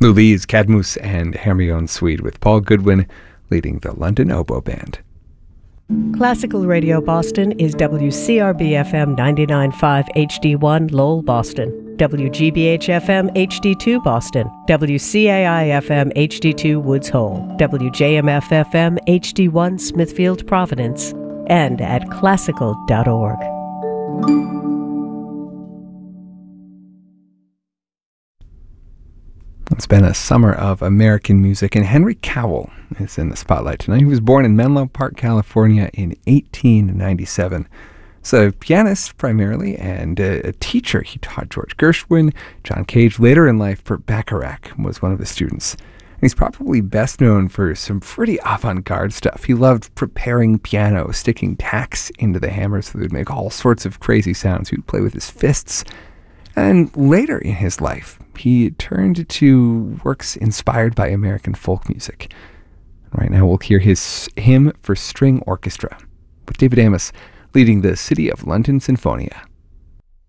Lou Lee's Cadmus and Hermione Swede with Paul Goodwin leading the London Oboe Band. Classical Radio Boston is WCRB-FM 99.5 HD1 Lowell, Boston, WGBH-FM HD2 Boston, WCAI-FM HD2 Woods Hole, WJMF-FM HD1 Smithfield, Providence, and at classical.org. It's been a summer of American music, and Henry Cowell is in the spotlight tonight. He was born in Menlo Park, California in 1897. So a pianist primarily and a teacher. He taught George Gershwin, John Cage. Later in life, Burt Bacharach was one of his students. And he's probably best known for some pretty avant-garde stuff. He loved preparing piano, sticking tacks into the hammers so they would make all sorts of crazy sounds. He would play with his fists. And later in his life, he turned to works inspired by American folk music. Right now we'll hear his hymn for string orchestra with David Amos leading the City of London Sinfonia.